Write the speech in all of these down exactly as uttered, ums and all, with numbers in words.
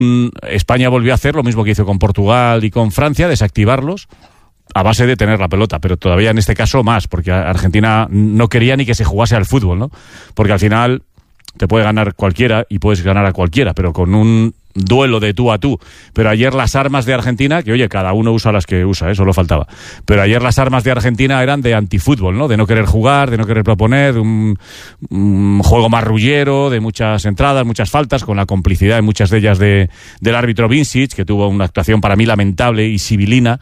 mm, España volvió a hacer lo mismo que hizo con Portugal y con Francia, desactivarlos a base de tener la pelota, pero todavía en este caso más, porque Argentina no quería ni que se jugase al fútbol, ¿no? Porque al final te puede ganar cualquiera y puedes ganar a cualquiera, pero con un duelo de tú a tú. Pero ayer las armas de Argentina, que oye, cada uno usa las que usa, ¿eh? Solo faltaba. Pero ayer las armas de Argentina eran de antifútbol, ¿no? De no querer jugar, de no querer proponer, de un, un juego marrullero, de muchas entradas, muchas faltas, con la complicidad en muchas de ellas de, del árbitro Vincic, que tuvo una actuación para mí lamentable y sibilina.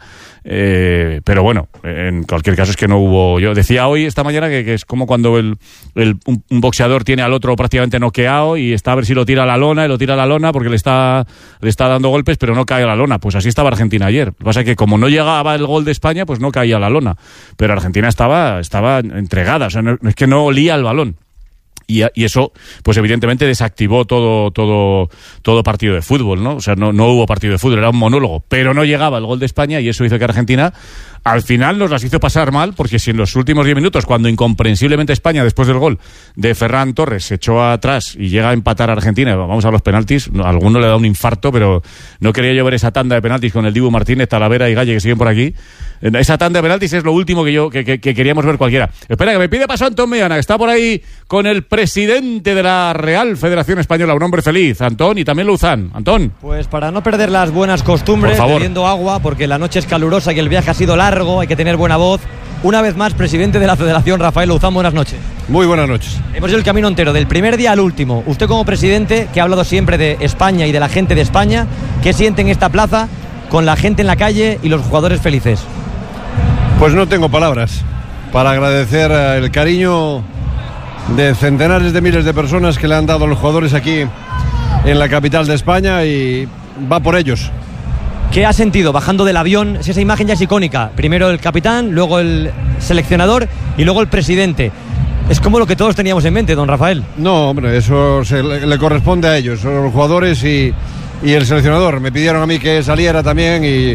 Eh, pero bueno, en cualquier caso es que no hubo... Yo decía hoy, esta mañana, que, que es como cuando el, el, un, un boxeador tiene al otro prácticamente noqueado y está a ver si lo tira a la lona y lo tira a la lona porque le está le está dando golpes, pero no cae a la lona. Pues así estaba Argentina ayer. Lo que pasa es que como no llegaba el gol de España, pues no caía a la lona. Pero Argentina estaba, estaba entregada, o sea, no, es que no olía el balón. Y, y eso, pues evidentemente desactivó todo, todo, todo partido de fútbol, ¿no? O sea, no, no hubo partido de fútbol, era un monólogo. Pero no llegaba el gol de España y eso hizo que Argentina al final nos las hizo pasar mal, porque si en los últimos diez minutos, cuando incomprensiblemente España, después del gol de Ferran Torres, se echó atrás y llega a empatar a Argentina, vamos a los penaltis, a alguno le da un infarto, pero no quería yo ver esa tanda de penaltis con el Dibu Martínez, Talavera y Galle, que siguen por aquí. Esa tanda de penaltis es lo último que yo que, que, que queríamos ver cualquiera. Espera, que me pide paso Antón Meana, que está por ahí con el presidente de la Real Federación Española, un hombre feliz, Antón, y también Luzán. Antón. Pues para no perder las buenas costumbres, bebiendo agua, porque la noche es calurosa y el viaje ha sido largo, hay que tener buena voz. Una vez más, presidente de la Federación, Rafael Luzán, buenas noches. Muy buenas noches. Hemos ido el camino entero, del primer día al último. Usted como presidente, que ha hablado siempre de España y de la gente de España, ¿qué siente en esta plaza con la gente en la calle y los jugadores felices? Pues no tengo palabras para agradecer el cariño de centenares de miles de personas que le han dado a los jugadores aquí en la capital de España, y va por ellos. ¿Qué ha sentido bajando del avión? Esa imagen ya es icónica. Primero el capitán, luego el seleccionador y luego el presidente. Es como lo que todos teníamos en mente, don Rafael. No, hombre, eso se le, le corresponde a ellos, son los jugadores y, y el seleccionador. Me pidieron a mí que saliera también y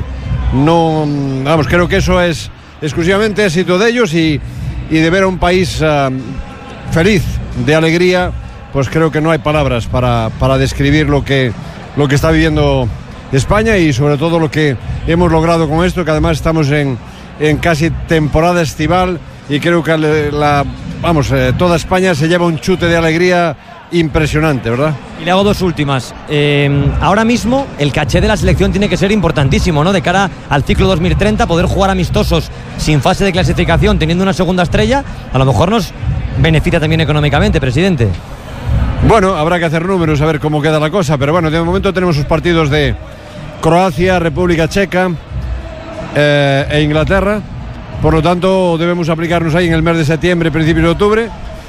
no, vamos, creo que eso es exclusivamente éxito de ellos, y, y de ver a un país uh, feliz, de alegría, pues creo que no hay palabras para, para describir lo que, lo que está viviendo España, y sobre todo lo que hemos logrado con esto, que además estamos en, en casi temporada estival, y creo que la, vamos, eh, toda España se lleva un chute de alegría impresionante, ¿verdad? Y le hago dos últimas. Eh, ahora mismo el caché de la selección tiene que ser importantísimo, ¿no? De cara al ciclo dos mil treinta, poder jugar amistosos sin fase de clasificación, teniendo una segunda estrella, a lo mejor nos beneficia también económicamente, presidente. Bueno, habrá que hacer números, a ver cómo queda la cosa, pero bueno, de momento tenemos sus partidos de Croacia, República Checa eh, e Inglaterra. Por lo tanto, debemos aplicarnos ahí en el mes de septiembre, principios de octubre.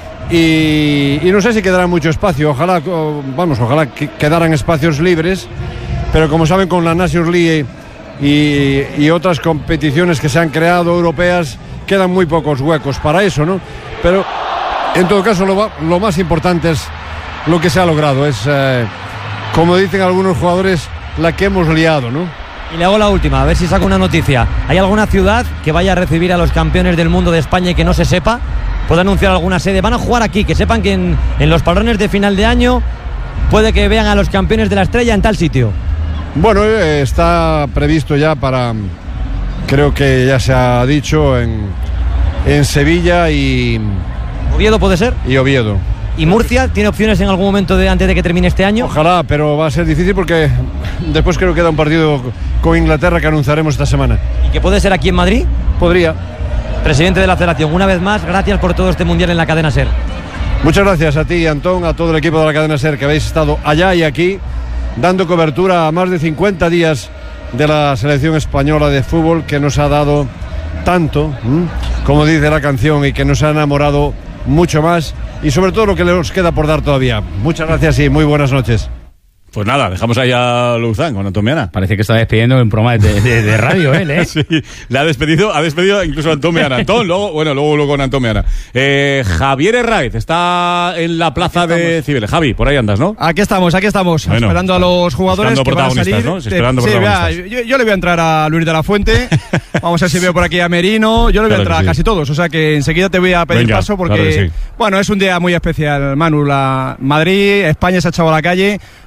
Y, y no sé si quedará mucho espacio. Ojalá, vamos, ojalá que quedaran espacios libres. Pero como saben, con la Nations League y, y otras competiciones que se han creado europeas, quedan muy pocos huecos para eso, ¿no? Pero en todo caso, lo, lo más importante es lo que se ha logrado. Es, eh, como dicen algunos jugadores, la que hemos liado, ¿no? Y le hago la última, a ver si saco una noticia. ¿Hay alguna ciudad que vaya a recibir a los campeones del mundo de España y que no se sepa? ¿Puede anunciar alguna sede? Van a jugar aquí, que sepan que en, en los parones de final de año puede que vean a los campeones de la estrella en tal sitio. Bueno, eh, está previsto ya para, creo que ya se ha dicho, en, en Sevilla y... ¿Oviedo puede ser? Y Oviedo. ¿Y Murcia tiene opciones en algún momento de, antes de que termine este año? Ojalá, pero va a ser difícil porque después creo que queda un partido con Inglaterra que anunciaremos esta semana. ¿Y que puede ser aquí en Madrid? Podría. Presidente de la Federación, una vez más, gracias por todo este Mundial en la cadena SER. Muchas gracias a ti, Antón, a todo el equipo de la cadena SER, que habéis estado allá y aquí dando cobertura a más de cincuenta días de la selección española de fútbol, que nos ha dado tanto, ¿m? como dice la canción, y que nos ha enamorado mucho más, y sobre todo lo que nos queda por dar todavía. Muchas gracias y muy buenas noches. Pues nada, dejamos ahí a Luzán con Antón Meana. Parece que está despidiendo un programa de, de, de radio él, ¿eh? Sí, le ha despedido, ha despedido incluso a Antón Meana. Antón, luego, bueno, luego, luego con Antón Meana. Eh, Javier Herraiz está en la plaza de Cibeles. Javi, por ahí andas, ¿no? Aquí estamos, aquí estamos, bueno, esperando a los jugadores que van a salir. ¿No? Esperando sí, protagonistas. Vea, yo, yo le voy a entrar a Luis de la Fuente, vamos a ver si veo por aquí a Merino, yo le voy claro a entrar sí. a casi todos, o sea que enseguida te voy a pedir Venga, paso porque, claro sí. bueno, es un día muy especial, Manu. La Madrid, España se ha echado a la calle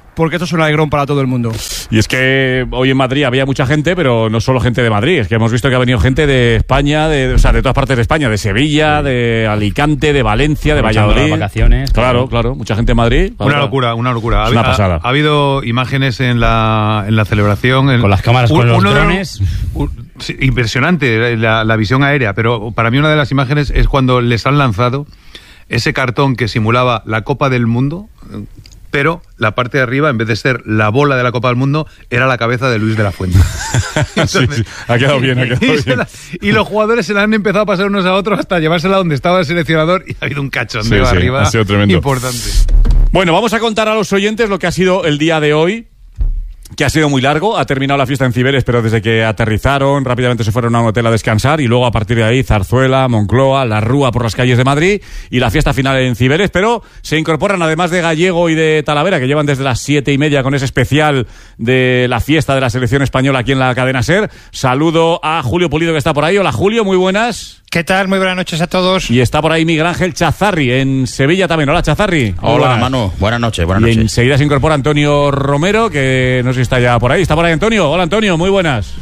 porque esto es un alegrón para todo el mundo. Y es que hoy en Madrid había mucha gente, pero no solo gente de Madrid, es que hemos visto que ha venido gente de España, de, o sea, de todas partes de España, de Sevilla, de Alicante, de Valencia, de Valladolid. Las vacaciones. Claro, claro, mucha gente en Madrid. Una locura, una locura. Es una pasada. Ha, ha habido imágenes en la, en la celebración. En, con las cámaras, con los drones. Un, sí, impresionante la, la visión aérea, pero para mí una de las imágenes es cuando les han lanzado ese cartón que simulaba la Copa del Mundo, pero la parte de arriba, en vez de ser la bola de la Copa del Mundo, era la cabeza de Luis de la Fuente. Entonces, sí, sí. Ha quedado bien, ha quedado y, bien. La, y los jugadores se la han empezado a pasar unos a otros hasta llevársela donde estaba el seleccionador y ha habido un cachondeo sí, sí, arriba ha sido tremendo. Importante. Bueno, vamos a contar a los oyentes lo que ha sido el día de hoy, que ha sido muy largo. Ha terminado la fiesta en Cibeles, pero desde que aterrizaron rápidamente se fueron a un hotel a descansar y luego a partir de ahí Zarzuela, Moncloa, La Rúa por las calles de Madrid y la fiesta final en Cibeles, pero se incorporan además de Gallego y de Talavera, que llevan desde las siete y media con ese especial de la fiesta de la selección española aquí en la cadena SER. Saludo a Julio Pulido, que está por ahí. Hola Julio, muy buenas. ¿Qué tal? Muy buenas noches a todos. Y está por ahí Miguel Ángel Chazarri en Sevilla también. Hola Chazarri. Hola buenas. Manu, buenas noches, buenas y noches. Enseguida se incorpora Antonio Romero, que no sé si está ya por ahí. ¿Está por ahí Antonio? Hola Antonio, muy buenas.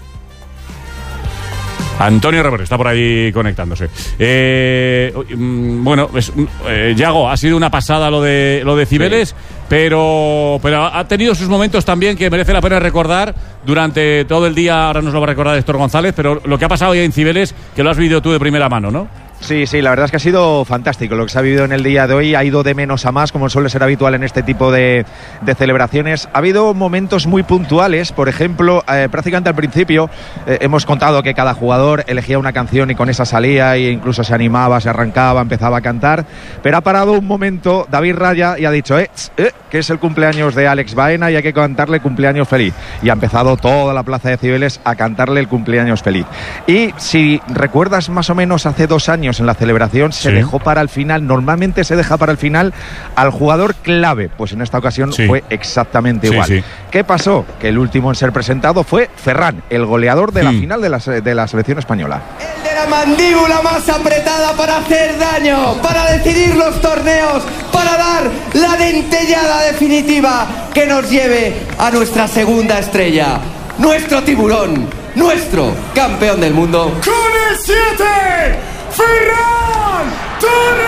Antonio Romero está por ahí conectándose. Eh, bueno, es, eh, Yago, ha sido una pasada lo de lo de Cibeles, sí. pero, pero ha tenido sus momentos también que merece la pena recordar durante todo el día. Ahora nos lo va a recordar Héctor González, pero lo que ha pasado hoy en Cibeles, que lo has vivido tú de primera mano, ¿no? Sí, sí, la verdad es que ha sido fantástico lo que se ha vivido en el día de hoy. Ha ido de menos a más, como suele ser habitual en este tipo de, de celebraciones. Ha habido momentos muy puntuales. Por ejemplo, eh, prácticamente al principio eh, hemos contado que cada jugador elegía una canción y con esa salía e incluso se animaba, se arrancaba, empezaba a cantar. Pero ha parado un momento David Raya y ha dicho eh, eh, que es el cumpleaños de Alex Baena y hay que cantarle cumpleaños feliz. Y ha empezado toda la plaza de Cibeles a cantarle el cumpleaños feliz. Y si recuerdas más o menos hace dos años en la celebración se sí. dejó para el final, normalmente se deja para el final al jugador clave, pues en esta ocasión sí. fue exactamente igual. Sí, sí. ¿Qué pasó? Que el último en ser presentado fue Ferran, el goleador de la mm. final de la, de la selección española. El de la mandíbula más apretada para hacer daño, para decidir los torneos, para dar la dentellada definitiva que nos lleve a nuestra segunda estrella, nuestro tiburón, nuestro campeón del mundo. Con el siete, Ferran Torres.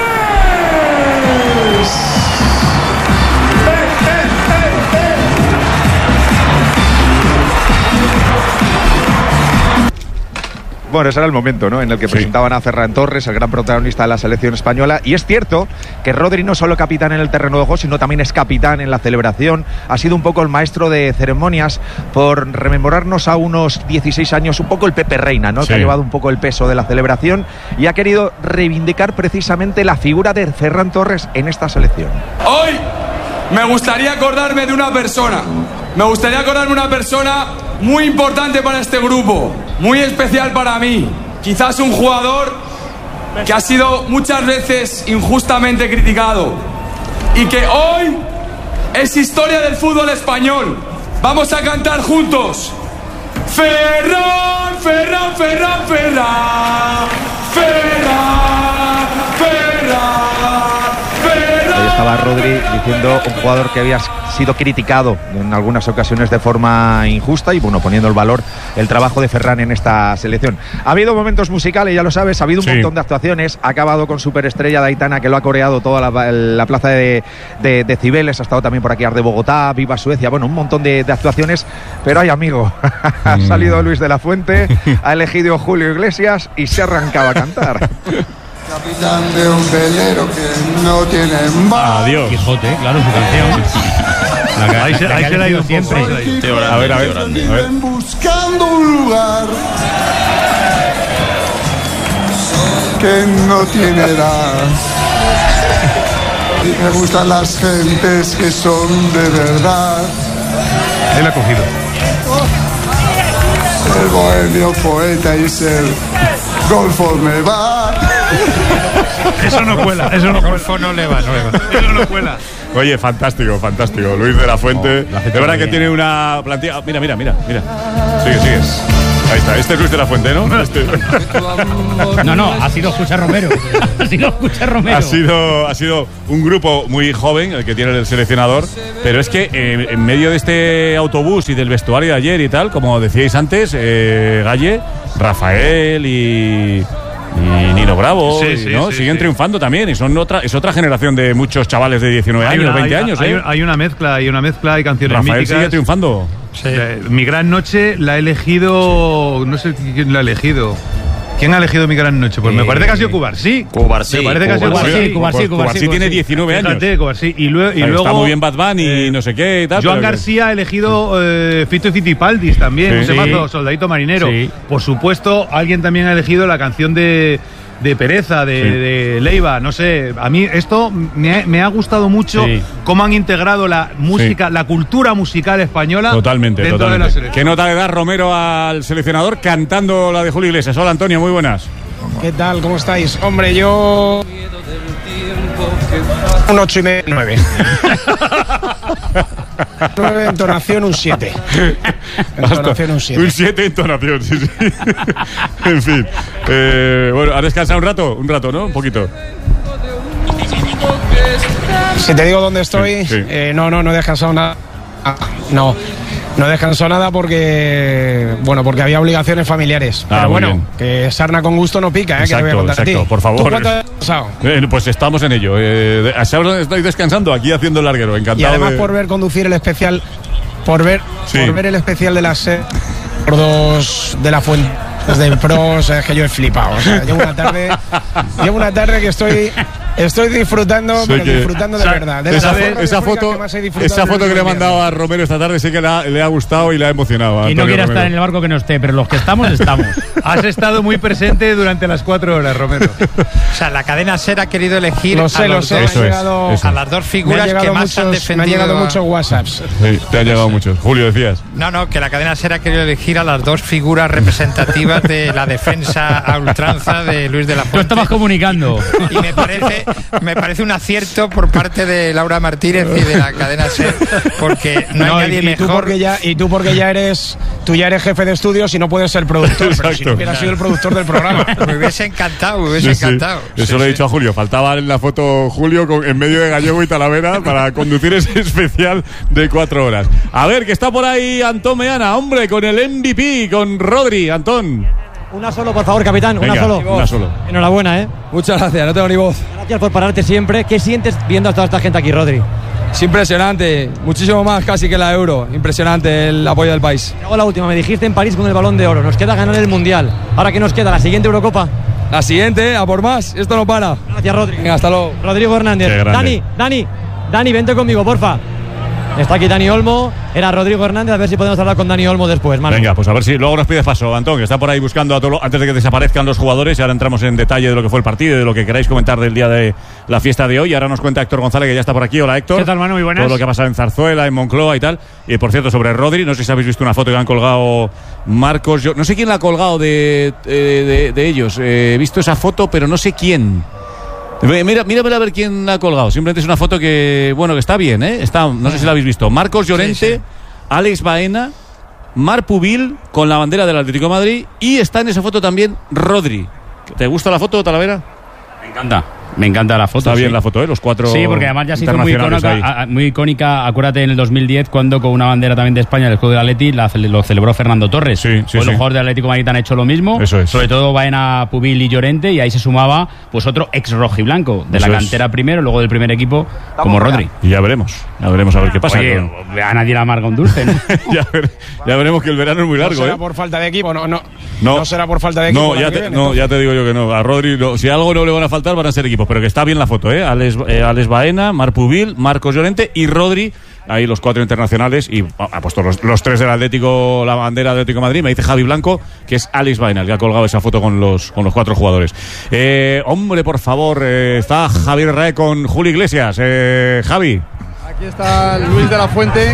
Eh, eh, eh, eh. Bueno, ese era el momento, ¿no?, en el que sí. presentaban a Ferran Torres, el gran protagonista de la selección española. Y es cierto que Rodri no solo capitán en el terreno de juego, sino también es capitán en la celebración. Ha sido un poco el maestro de ceremonias, por rememorarnos a unos dieciséis años, un poco el Pepe Reina, ¿no?, sí. que ha llevado un poco el peso de la celebración y ha querido reivindicar precisamente la figura de Ferran Torres en esta selección. Hoy me gustaría acordarme de una persona. Me gustaría acordarme de una persona muy importante para este grupo, muy especial para mí. Quizás un jugador que ha sido muchas veces injustamente criticado y que hoy es historia del fútbol español. Vamos a cantar juntos. Ferran, Ferran, Ferran, Ferran, Ferran, Ferran. Ahí estaba Rodri diciendo, un jugador que había sido criticado en algunas ocasiones de forma injusta y bueno, poniendo el valor el trabajo de Ferran en esta selección. Ha habido momentos musicales, ya lo sabes, ha habido un sí. montón de actuaciones. Ha acabado con Superestrella de Aitana, que lo ha coreado toda la, la plaza de, de, de Cibeles. Ha estado también por aquí Ar de Bogotá, Viva Suecia, bueno, un montón de, de actuaciones. Pero ay, amigo, ha salido Luis de la Fuente, ha elegido Julio Iglesias y se ha arrancado a cantar. Capitán de un velero que no tiene más. Adiós. Quijote, claro, su canción. La que, ahí se, la ahí que se la ha ido siempre. A ver, a ver, a ver. Buscando un lugar que no tiene edad. Y me gustan las gentes que son de verdad. Él ha cogido. El bohemio poeta y ser golfo me va. Eso no cuela, eso no golfo no le va, no le va. Eso no cuela. Oye, fantástico, fantástico. Luis de la Fuente. Oh, la de verdad que tiene una plantilla. Mira, mira, mira, mira. Sigue, sigue. Ahí está, este es Luis de la Fuente, ¿no? Este. No, no, ha sido José Romero. Ha sido José Romero. Ha sido, ha sido un grupo muy joven el que tiene el seleccionador, pero es que eh, en medio de este autobús y del vestuario de ayer y tal, como decíais antes, eh, Galle, Rafael y... y Nino Bravo, sí, y, sí, ¿no? sí, siguen sí. triunfando también y son otra es otra generación de muchos chavales de diecinueve Hay años, una, veinte hay, años. hay, ¿eh? hay una mezcla, hay una mezcla, hay canciones Rafael míticas. sigue triunfando. Sí. Eh, Mi gran noche la ha elegido, no sé quién la ha elegido. ¿Quién ha elegido Mi gran noche? Pues Eh, me parece que ha sido Cubarsí. Cubarsí, Me parece que ha sido Cubarsí, Cubarsí. Cubarsí, Cubarsí, Cubarsí tiene diecinueve años. Fíjate, Cubarsí. Y, luego, y Está luego muy bien Bad Bunny y no sé qué y tal. Joan pero que- García ha elegido eh, Fito y Fitipaldis también, Sí. un temazo, Sí. Soldadito Marinero. Sí. Por supuesto, alguien también ha elegido la canción de, de Pereza, de, Sí. de Leiva. No sé, a mí esto me ha, me ha gustado mucho Sí. cómo han integrado la música, la cultura musical española Totalmente, dentro de la totalmente. selección. ¿Qué nota le da Romero al seleccionador cantando la de Julio Iglesias? Hola Antonio, muy buenas. ¿Qué tal? ¿Cómo estáis? Hombre, yo... Un ocho y medio, nueve. nueve, entonación, un siete. Entonación, un siete. Un siete, entonación, sí, sí. En fin. Eh, bueno, ¿has descansado un rato? Un rato, ¿no? Un poquito. Si te digo dónde estoy, Sí, sí. eh, no, no, no he descansado nada. Ah, No, no he descansado nada porque, bueno, porque había obligaciones familiares. Ah, Pero muy bueno, bien. que sarna con gusto no pica, ¿eh? Que te voy a Exacto, contar a exacto, ti. por favor. ¿Tú cuánto has descansado? Eh, pues estamos en ello. Eh, de- ¿sabes dónde estoy descansando? Aquí haciendo el larguero. Encantado. Y además de- por ver conducir el especial, por ver, Sí. por ver el especial de la SER, por dos de la fuente del Pros, es que yo he flipado. O sea, llevo una tarde, llevo una tarde que estoy, estoy disfrutando, Sé pero que- disfrutando de ¿sabes? verdad. De esa, las fo- formas esa radiofónicas foto, que más he disfrutado esa en foto el que le he último mandado a Romero esta tarde sé que le ha, le ha gustado y le ha emocionado. a Y no Antonio quiere Romero. estar en el barco que no esté, pero los que estamos, estamos. Has estado muy presente durante las cuatro horas, Romero. O sea, la cadena SER ha querido elegir Lo sé, a, lo los sé, dos- me Eso han es, llegado, eso a las dos me han figuras que llegado más muchos, han me han defendido. llegado a- muchos WhatsApps. Sí, te han llegado muchos. Julio, decías. No, no, que la cadena SER ha querido elegir a las dos figuras representativas de la defensa a ultranza de Luis de la Tú Fuente. estabas comunicando. Y me parece, me parece un acierto por parte de Laura Martínez y de la cadena SER, porque no, No, hay y, nadie y tú mejor. porque ya y tú porque ya eres tú ya eres jefe de estudios y no puedes ser productor, pero si Exacto. no hubieras sido el productor del programa. Me hubiese encantado, me hubiese Sí, sí. encantado. Eso Sí, lo he sí. dicho a Julio. Faltaba en la foto Julio con- en medio de Gallego y Talavera para conducir ese especial de cuatro horas. A ver, que está por ahí Antón Meana, hombre, con el M V P, con Rodri. Antón. Una solo, por favor, capitán, una Venga, solo. una solo. Enhorabuena, ¿eh? Muchas gracias, no tengo ni voz. Gracias por pararte siempre. ¿Qué sientes viendo a toda esta gente aquí, Rodri? Es impresionante, muchísimo más casi que la Euro. Impresionante el apoyo del país. Te hago la última, me dijiste en París con el Balón de Oro. Nos queda ganar el Mundial. ¿Ahora qué nos queda? ¿La siguiente Eurocopa? La siguiente, a por más, esto no para. Gracias, Rodri. Venga, hasta luego. Rodrigo Hernández. Qué grande. Dani, Dani, Dani, vente conmigo, porfa. Está aquí Dani Olmo, era Rodrigo Hernández, a ver si podemos hablar con Dani Olmo después, Manu. Venga, pues a ver si luego nos pides paso, Antón, que está por ahí buscando a todo lo- antes de que desaparezcan los jugadores. Y ahora entramos en detalle de lo que fue el partido y de lo que queráis comentar del día de la fiesta de hoy. Ahora nos cuenta Héctor González, que ya está por aquí. Hola, Héctor. ¿Qué tal, Manu? Muy buenas. Todo lo que ha pasado en Zarzuela, en Moncloa y tal. Y por cierto, sobre Rodri, no sé si habéis visto una foto que han colgado Marcos. Yo no sé quién la ha colgado de, eh, de, de ellos. Eh, he visto esa foto, pero no sé quién. Mira, míramela a ver quién la ha colgado. Simplemente es una foto que, bueno, que está bien, ¿eh? Está, no sé si la habéis visto. Marcos Llorente, Sí, sí. Alex Baena, Marc Pubil con la bandera del Atlético de Madrid y está en esa foto también Rodri. ¿Te gusta la foto, Talavera? Me encanta. Me encanta la foto. Está bien sí. la foto, ¿eh? Los cuatro. Sí, porque además ya se hizo muy internacionales icónica, ahí. a- a- muy icónica, acuérdate, en el dos mil diez, cuando con una bandera también de España del escudo del Atleti la cele- lo celebró Fernando Torres. Sí, sí, pues sí. los jugadores del Atlético de Madrid han hecho lo mismo. Eso es. Sobre todo Baena, Pubil y Llorente, y ahí se sumaba pues otro ex rojiblanco, de Eso la es. cantera primero, luego del primer equipo, como Rodri. Y ya veremos. Ya veremos a ver qué pasa. Oye, Pero- a nadie le amarga un dulce, ¿no? ya, ver- ya veremos que el verano es muy No largo, será ¿eh? por falta de equipo, no, no. No. No será por falta de equipo. No, el ya año que te, viene, no, entonces. ya te digo yo que no. A Rodri, no. Si algo no le van a faltar, van a ser equipos. Pero que está bien la foto, ¿eh? Alex, eh, Alex Baena, Marc Pubil, Marcos Llorente y Rodri. Ahí los cuatro internacionales. Y ha puesto los, los tres del Atlético, la bandera del Atlético de Madrid. Me dice Javi Blanco que es Alex Baena el que ha colgado esa foto con los, con los cuatro jugadores. Eh, hombre, por favor, eh, está Javier Rae con Julio Iglesias. Eh, Javi. Aquí está Luis de la Fuente.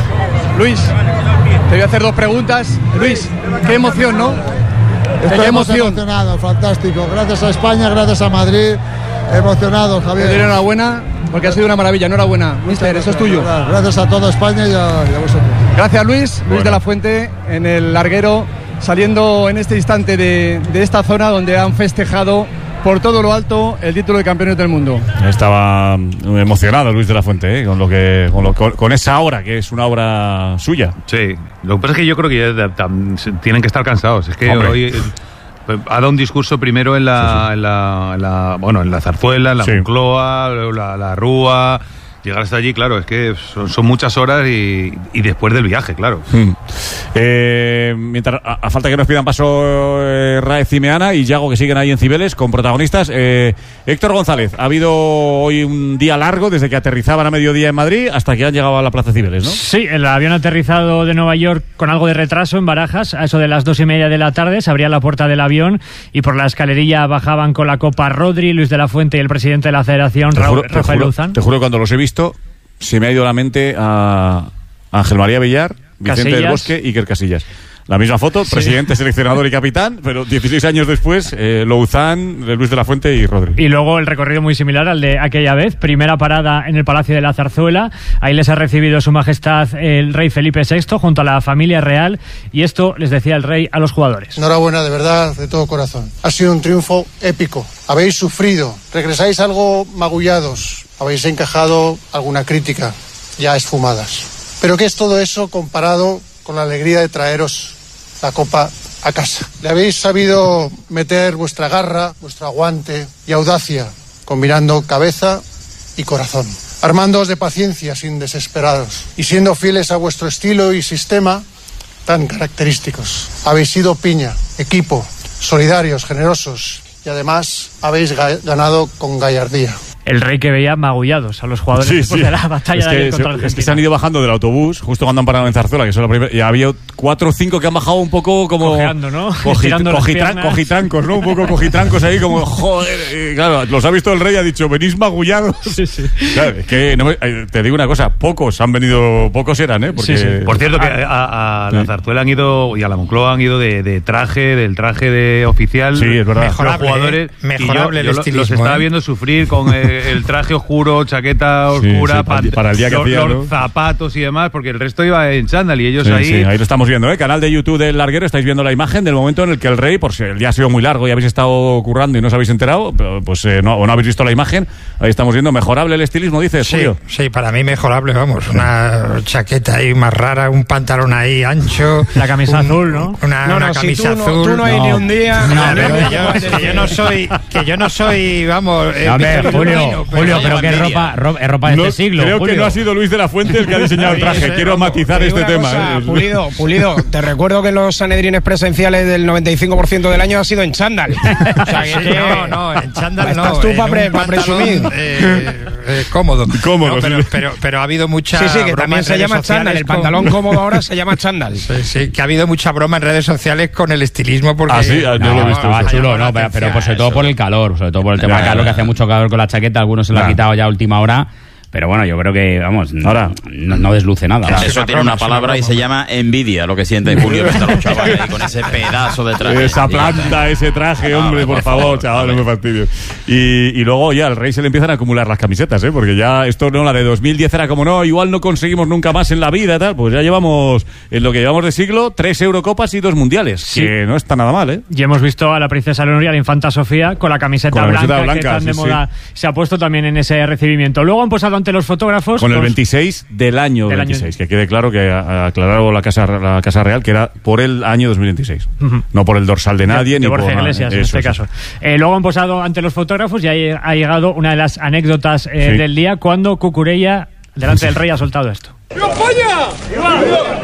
Luis, te voy a hacer dos preguntas. Luis, qué emoción, ¿no? Estoy Qué emoción. emocionado, fantástico. Gracias a España, gracias a Madrid. Emocionado, Te doy Javier. enhorabuena porque ha sido una maravilla. Enhorabuena, mister, eso es tuyo. Gracias a toda España y a, y a vosotros. Gracias, Luis. Luis de la Fuente en el larguero saliendo en este instante de, de esta zona donde han festejado por todo lo alto el título de campeones del mundo. Estaba emocionado Luis de la Fuente, ¿eh? con lo que con, lo, con, con esa obra, que es una obra suya. Sí, lo que pasa es que yo creo que ya, tam, tienen que estar cansados. Es que Hombre. hoy ha dado un discurso primero en la, sí, sí. En la, en la bueno, en la Zarzuela, en la sí. Moncloa, la, la Rúa. Llegar hasta allí, claro, es que son, son muchas horas y, y después del viaje, claro. Hmm. Eh, mientras a, a falta que nos pidan paso eh, Raez y Meana y Yago, que siguen ahí en Cibeles con protagonistas. Eh, Héctor González, ha habido hoy un día largo desde que aterrizaban a mediodía en Madrid hasta que han llegado a la Plaza Cibeles, ¿no? Sí, el avión aterrizado de Nueva York con algo de retraso en Barajas. A eso de las dos y media de la tarde se abría la puerta del avión y por la escalerilla bajaban con la copa Rodri, Luis de la Fuente y el presidente de la Federación, te juro, Rafael te juro, Luzán. Te juro que cuando los he visto se me ha ido la mente a Ángel María Villar, Vicente Casillas. del Bosque y Iker Casillas. La misma foto, sí. Presidente, seleccionador y capitán, pero dieciséis años después, eh, Louzán, Luis de la Fuente y Rodri. Y luego el recorrido muy similar al de aquella vez. Primera parada en el Palacio de la Zarzuela. Ahí les ha recibido Su Majestad el Rey Felipe sexto junto a la familia real. Y esto les decía el Rey a los jugadores. Enhorabuena, de verdad, de todo corazón. Ha sido un triunfo épico. Habéis sufrido, regresáis algo magullados, habéis encajado alguna crítica ya esfumadas. Pero ¿qué es todo eso comparado con la alegría de traeros la copa a casa? Le habéis sabido meter vuestra garra, vuestro aguante y audacia, combinando cabeza y corazón, armándoos de paciencia sin desesperaros y siendo fieles a vuestro estilo y sistema tan característicos. Habéis sido piña, equipo, solidarios, generosos y además habéis ga- ganado con gallardía. El Rey que veía magullados a los jugadores sí, después sí. de la batalla es que, de contra Argentina. Es que se han ido bajando del autobús justo cuando han parado en Zarzuela, que son la primera, y había cuatro o cinco que han bajado un poco como cojeando, ¿no? Cogit, cogitran, cogitrancos, ¿no? Un poco cogitrancos ahí como joder, y claro, los ha visto el Rey y ha dicho, venís magullados. Sí, sí. Claro, es que no me, te digo una cosa, pocos han venido, pocos eran, ¿eh? Porque, sí, sí. Por cierto que a, a la Zarzuela han ido y a la Moncloa han ido de, de traje, del traje de oficial. Sí, es verdad. Mejorable, los jugadores, ¿eh? Mejorable y yo, el yo estilismo. Los estaba ¿eh? viendo sufrir con el, el traje oscuro, chaqueta oscura, sí, sí, para, para el día que los, hacía, los ¿no? zapatos y demás, porque el resto iba en chándal y ellos sí, ahí... Sí, ahí lo estamos viendo, ¿eh? Canal de YouTube del Larguero, estáis viendo la imagen del momento en el que el Rey, por si el día ha sido muy largo y habéis estado currando y no os habéis enterado, pues eh, no, o no habéis visto la imagen, ahí estamos viendo mejorable el estilismo, dices, sí, Julio. Sí, para mí mejorable, vamos, una chaqueta ahí más rara, un pantalón ahí ancho, la camisa un, azul, ¿no? Una, no, una no, camisa si tú no, azul. tú no hay no. ni un día. No, pero que yo, que yo no soy, que yo no soy, vamos. Eh, no, ver, Julio, Julio, pero, pero que ropa, ropa, ropa de no, este siglo. Creo Julio. que no ha sido Luis de la Fuente el que ha diseñado el traje. Quiero matizar este tema. Cosa, ¿eh? Pulido, Pulido, te recuerdo que los sanedrines presenciales del noventa y cinco por ciento del año ha sido en chándal. O sea, que, sí, no, no, en chándal no. Estás tú para pre, pa presumir. Eh, eh, cómodo. Cómodo, no, pero, sí. pero, pero ha habido mucha. Sí, sí, que también se llama chándal. El pantalón con... cómodo ahora se llama chándal. Sí, sí, que ha habido mucha broma en redes sociales con el estilismo. Porque, ah, sí, no, no lo he visto. Estaba chulo, no, pero, pero pues sobre todo por el calor, sobre todo por el tema del calor, que hacía mucho calor con la chaqueta, algunos se lo han quitado ya a última hora. Pero bueno, yo creo que, vamos, ahora no, no desluce nada. Claro, eso tiene una palabra y se llama envidia, lo que siente Julio frente a los chavales ahí con ese pedazo de traje. Esa planta, ese traje, hombre, por, por favor, favor chaval, no me fastidio. Y, y luego ya al Rey se le empiezan a acumular las camisetas, ¿eh? Porque ya esto no, la de dos mil diez era como, no, igual no conseguimos nunca más en la vida, tal. Pues ya llevamos, en lo que llevamos de siglo, tres Eurocopas y dos Mundiales. Sí. Que no está nada mal, ¿eh? Y hemos visto a la princesa Leonor y a la infanta Sofía con la camiseta, con la blanca, camiseta blanca, que tan sí, de moda sí. se ha puesto también en ese recibimiento. Luego han posado ante los fotógrafos con el veintiséis del año del veintiséis, año... que quede claro que ha aclarado la Casa, la Casa Real que era por el año dos mil veintiséis, uh-huh. no por el dorsal de nadie de, ni de por Iglesias, en este caso. Eh, luego han posado ante los fotógrafos y ahí ha llegado una de las anécdotas eh, sí. del día cuando Cucurella, delante del Rey, ha soltado esto. ¡Viva España!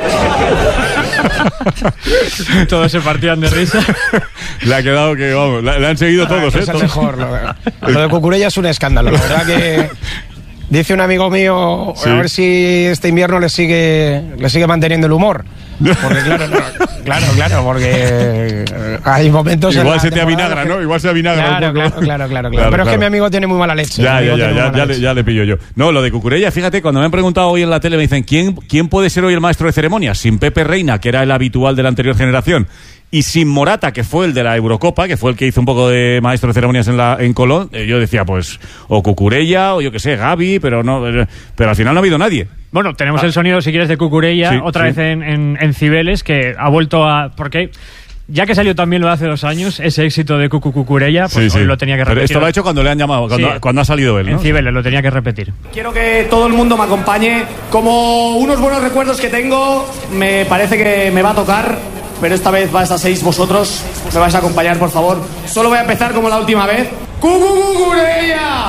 Todos se partían de risa. Le ha quedado que, vamos, le, le han seguido ah, todos, ¿eh? Es mejor. Lo, lo de Cucurella es un escándalo, la verdad que... Dice un amigo mío, sí. a ver si este invierno le sigue le sigue manteniendo el humor. Porque claro, no, claro, claro, porque hay momentos igual se te avinagra, ¿no? Igual se avinagra claro, un poco. Claro, claro, claro, claro. Pero claro. es que mi amigo tiene muy mala leche. Ya, ya, ya, ya, ya, le, ya le pillo yo. No, lo de Cucurella, fíjate, cuando me han preguntado hoy en la tele, me dicen, ¿quién, quién puede ser hoy el maestro de ceremonias? Sin Pepe Reina, que era el habitual de la anterior generación, y sin Morata, que fue el de la Eurocopa, que fue el que hizo un poco de maestro de ceremonias en la en Colón, eh, yo decía, pues, o Cucurella, o yo qué sé, Gavi, pero no, pero al final no ha habido nadie. Bueno, tenemos ah. el sonido, si quieres, de Cucurella, sí, otra sí. vez en, en, en Cibeles, que ha vuelto a... Porque Ya que salió también lo de hace dos años, ese éxito de Cucu Cucurella, pues sí, hoy sí. lo tenía que repetir. Pero esto lo ha hecho cuando le han llamado, cuando, Sí. cuando ha salido él, ¿no? En Cibeles lo tenía que repetir. Quiero que todo el mundo me acompañe. Como unos buenos recuerdos que tengo, me parece que me va a tocar, pero esta vez vais a seis vosotros. Me vais a acompañar, por favor. Solo voy a empezar como la última vez. ¡Cucu Cucurella!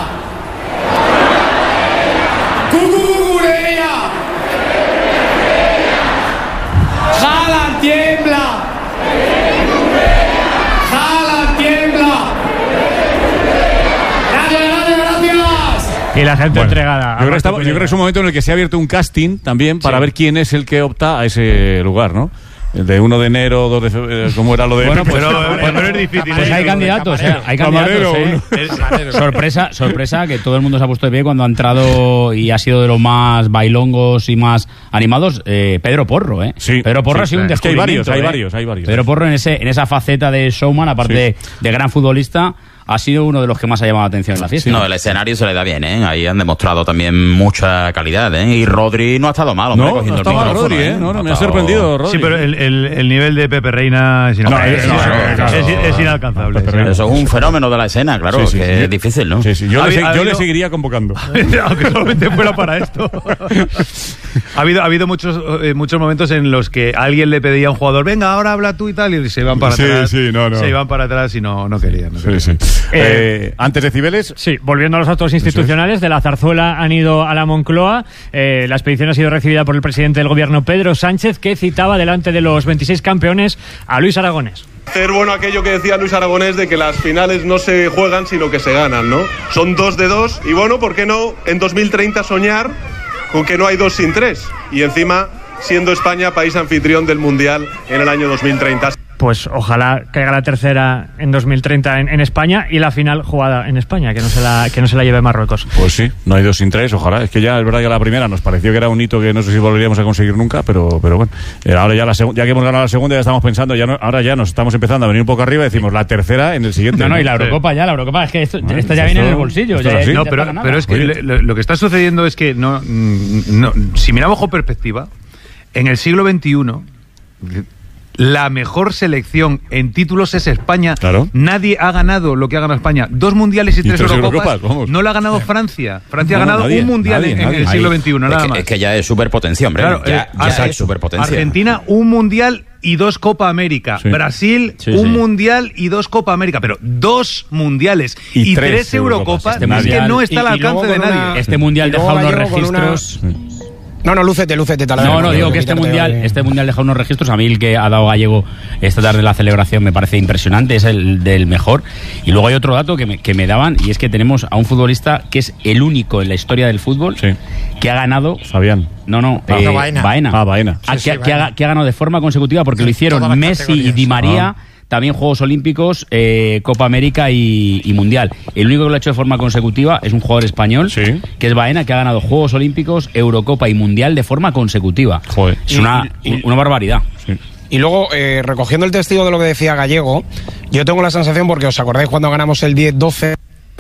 ¡Cucu Cucurella! ¡Jala, tiembla! ¡Jala, tiembla! ¡Gracias, gracias, gracias! Y la gente Bueno, entregada. Yo creo, que estamos- yo creo que es un momento en el que se ha abierto un casting también para Sí. ver quién es el que opta a ese lugar, ¿no? El de uno de enero, dos de febrero, ¿cómo era lo de...? Bueno, pues, Pero, pero es difícil. pues hay candidatos, ¿eh? Hay Camarero, candidatos, ¿eh? Camarero. Sorpresa, sorpresa que todo el mundo se ha puesto de pie cuando ha entrado y ha sido de los más bailongos y más animados, eh, Pedro Porro, ¿eh? Sí, Pedro Porro sí, ha sido un es que hay descubrimiento. varios, hay ¿eh? varios, hay varios. Pedro Porro en ese en esa faceta de showman, aparte de gran futbolista, ha sido uno de los que más ha llamado la atención en la fiesta. No, el escenario se le da bien, ¿eh? Ahí han demostrado también mucha calidad, ¿eh? Y Rodri no ha estado mal, hombre, No, cogiendo no el estaba micrófono, Rodri, ¿eh? No, no, me ha estado- sorprendido Rodri. Sí, pero el, el, el nivel de Pepe Reina es inalcanzable. No, es- es, no, es- no, es no, inalcanzable. no, sí. Pepe Eso es un fenómeno de la escena, claro, Sí, sí, que sí. es difícil, ¿no? Sí, sí, yo, Ha le, se- habido- yo ha le habido- seguiría convocando. Aunque solamente fuera para esto. ha habido, ha habido muchos, eh, muchos momentos en los que alguien le pedía a un jugador, venga, ahora habla tú y tal, y se iban para Sí, atrás. sí, no, no. Se iban para atrás y no, no querían. no Sí, querían. sí. Eh, antes de Cibeles, Sí, volviendo a los actos institucionales, de la Zarzuela han ido a la Moncloa. Eh, la expedición ha sido recibida por el presidente del gobierno, Pedro Sánchez, que citaba delante de los veintiséis campeones a Luis Aragonés. Hacer bueno aquello que decía Luis Aragonés de que las finales no se juegan sino que se ganan, ¿no? Son dos de dos y bueno, ¿por qué no en dos mil treinta soñar con que no hay dos sin tres? Y encima siendo España país anfitrión del Mundial en el año dos mil treinta. Pues ojalá caiga la tercera en dos mil treinta en, en España y la final jugada en España, que no se la, que no se la lleve Marruecos. pues sí, no hay dos sin tres, ojalá. Es que ya es verdad que la primera nos pareció que era un hito que no sé si volveríamos a conseguir nunca, pero, pero bueno. Eh, ahora ya la segu- ya que hemos ganado la segunda ya estamos pensando, ya no- ahora ya nos estamos empezando a venir un poco arriba y decimos la tercera en el siguiente. No, no, y la Eurocopa ya, la Eurocopa, es que esto, Bueno, esta ya esto- viene en el bolsillo. esto Ya, es así. ya No, está pero, ganada. pero es que Oye. le- lo que está sucediendo es que no, mm, no, si miramos con perspectiva, en el siglo veintiuno la mejor selección en títulos es España. Claro. Nadie ha ganado lo que ha ganado España. Dos mundiales y, Y tres, tres Eurocopas. Eurocopas, vamos. No lo ha ganado Francia. Francia No, ha ganado nadie, un mundial nadie, en, en nadie. el siglo Ahí. veintiuno, Es nada que, más. es que ya es superpotencia, hombre. Claro, ya eh, ya Ar- es superpotencia. Argentina, un mundial y dos Copa América. Sí. Brasil, Sí, un sí. mundial y dos Copa América. Pero dos mundiales Y y, tres tres, Eurocopas. Eurocopas. Este es que mundial- no está y- al y alcance luego de con nadie. una- Este mundial Y deja luego unos Gallego con una- registros. No, no, lúcete, lúcete. No, no, digo que este mundial, este mundial deja unos registros. A mí el que ha dado Gallego esta tarde en la celebración me parece impresionante, es el del mejor. Y luego hay otro dato que me, que me daban, y es que tenemos a un futbolista que es el único en la historia del fútbol Sí. que ha ganado. Fabián. No, no, Ah, eh, no, Baena. Baena. Ah, Baena. Ah, Sí, que, sí, que ha, Baena. que ha ganado de forma consecutiva porque lo hicieron Todas las Messi y categorías. Di María. Ah. También Juegos Olímpicos, eh, Copa América y, y Mundial. El único que lo ha hecho de forma consecutiva es un jugador español, Sí. que es Baena, que ha ganado Juegos Olímpicos, Eurocopa y Mundial de forma consecutiva. Joder. Es una, Y- y- una barbaridad. Sí. Y luego, eh, recogiendo el testigo de lo que decía Gallego, yo tengo la sensación, porque os acordáis cuando ganamos el diez doce,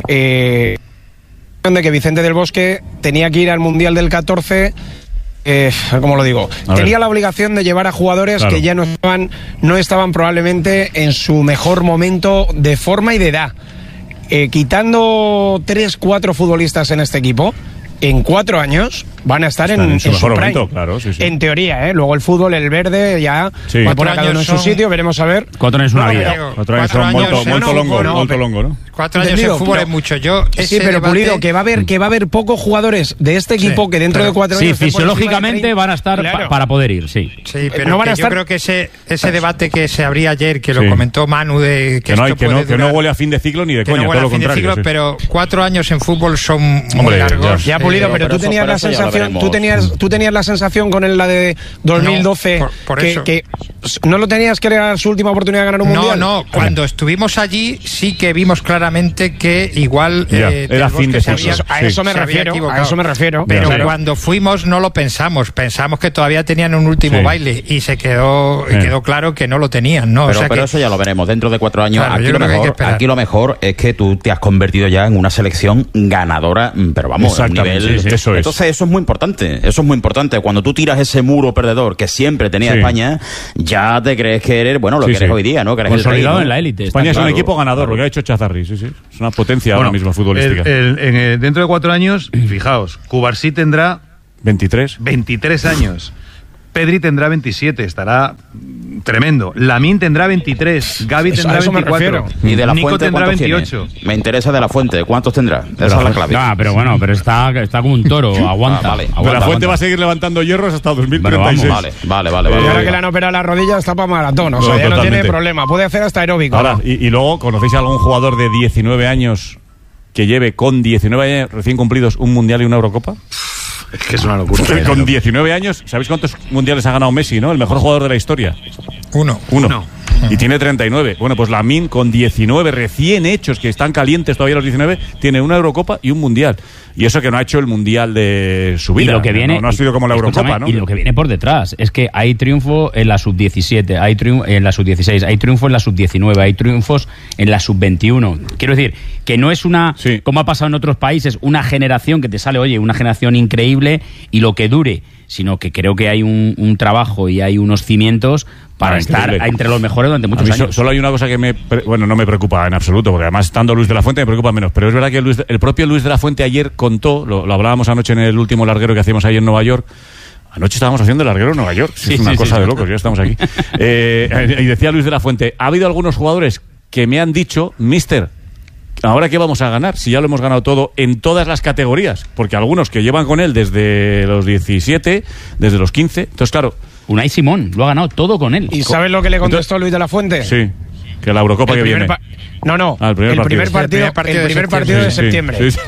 eh, de que Vicente del Bosque tenía que ir al Mundial del catorce. Eh, ¿Cómo lo digo? A Tenía ver. la obligación de llevar a jugadores Claro. que ya no estaban, no estaban probablemente en su mejor momento de forma y de edad. Eh, quitando tres, cuatro futbolistas en este equipo, en cuatro años van a estar en, Están en su en mejor prime. momento, claro, sí, sí. En teoría, ¿eh? Luego el fútbol, el verde, ya Sí. va a Cuatro poner a cada uno en años su son- sitio, veremos a ver. Cuatro años es una No, vida. pero- Cuatro años Cuatro son años molto, en molto un longo, fútbol, molto no, longo, ¿no? Cuatro años Entendido, en fútbol pero- es mucho. Yo, Sí, ese pero debate- Pulido, que va a haber, que va a haber pocos jugadores de este equipo Sí, que dentro pero- de cuatro Sí, años estén por encima de fisiológicamente treinta. van a estar Claro. pa- para poder ir, sí. Sí, pero no van que a yo estar- creo que ese, ese debate que se abría ayer, que lo Sí. comentó Manu, de que, Que no, hay, esto que, no, puede que no durar- huele a fin de ciclo ni de que coña, no todo huele lo a fin de contrario. ciclo, sí. pero cuatro años en fútbol son muy Hombre, largos. Ya, Pulido, Eh, pero, tú pero eso- tenías pero la eso ya lo sensación, veremos. tú tenías, tú tenías la sensación con el, la de dos mil doce No, por- por que, eso. que no lo tenías que era su última oportunidad de ganar un No, mundial. no, cuando estuvimos allí sí que vimos claramente que igual Ya, eh, era Del fin de Bosque se ciclo. había- A Sí. eso me se había refiero, a equivocado. eso me refiero. Pero Claro. cuando fuimos no lo pensamos, pensamos que todavía tenían un último Sí. baile y se quedó y Sí. quedó claro que no lo tenían, ¿no? Pero, o sea pero que, eso ya lo veremos dentro de cuatro años. Claro, aquí, yo lo creo que hay que mejor, esperar. aquí lo mejor es que tú te has convertido ya en una selección ganadora, mm, pero vamos, a un Exactamente, nivel. sí, sí, eso es. Entonces eso es muy importante. Eso es muy importante. Cuando tú tiras ese muro perdedor que siempre tenía Sí. España, ya ya te crees que eres, bueno, lo Sí, que eres sí. hoy día, ¿no? Que eres Consolidado el rey, ¿no? en la élite. España es un claro, equipo ganador, claro. lo que ha hecho Chazarri, sí, sí. Es una potencia Bueno, ahora mismo futbolística. el- el- en el- dentro de cuatro años, fijaos, Cubarsí tendrá veintitrés. veintitrés años. Pedri tendrá veintisiete, estará mm, tremendo. Lamín tendrá veintitrés, Gavi Eso- tendrá a eso me veinticuatro, Y de la Nico fuente, tendrá ¿cuántos tiene? veintiocho. Me interesa de la fuente, ¿cuántos tendrá? Esa es la clave. No, pero bueno, pero está, está como un toro, aguanta. Ah, vale. aguanta, Pero la fuente aguanta. va a seguir levantando hierros hasta dos mil treinta y seis. Pero vamos, Vale, vale, vale. Y vale, ahora vale. que le han operado la rodilla está para maratón, o sea, No, ya no tiene totalmente. problema. Puede hacer hasta aeróbico. Ahora, y, y luego, ¿conocéis a algún jugador de diecinueve años que lleve con diecinueve años recién cumplidos un mundial y una Eurocopa? Es que es una locura. Con diecinueve años, ¿sabéis cuántos mundiales ha ganado Messi, no? El mejor jugador de la historia. Uno. Uno. Uno. Y tiene treinta y nueve. Bueno, pues Lamine con diecinueve recién hechos, que están calientes todavía los diecinueve, tiene una Eurocopa y un Mundial. Y eso que no ha hecho el Mundial de su vida. Y lo que viene, no, no ha sido como la Eurocopa, escúchame, ¿no? Y lo que viene por detrás es que hay triunfo en la sub diecisiete, hay triunfo en la sub dieciséis, hay triunfo en la sub diecinueve, hay triunfos en la sub veintiuno. Quiero decir, que no es una, Sí. como ha pasado en otros países, una generación que te sale, oye, una generación increíble y lo que dure, sino que creo que hay un, un trabajo y hay unos cimientos para Ah, estar increíble. entre los mejores durante A muchos mí so- años. solo hay una cosa que me, pre- bueno, no me preocupa en absoluto, porque además estando Luis de la Fuente me preocupa menos, pero es verdad que Luis de- el propio Luis de la Fuente ayer contó, lo, lo hablábamos anoche en el último larguero que hacíamos ahí en Nueva York. Anoche estábamos haciendo el larguero en Nueva York, Sí, es una sí, cosa sí. de locos, ya estamos aquí. Eh, y decía Luis de la Fuente, ha habido algunos jugadores que me han dicho, mister, ¿ahora qué vamos a ganar? Si ya lo hemos ganado todo en todas las categorías, porque algunos que llevan con él desde los diecisiete, desde los quince, entonces claro... Unai Simón lo ha ganado todo con él. ¿Y sabes lo que le contestó Luis de la Fuente? Sí, que la Eurocopa El que primer viene. pa- No, no. Ah, el primer el partido. primer partido, El primer partido el de primer partido de septiembre. Sí, sí.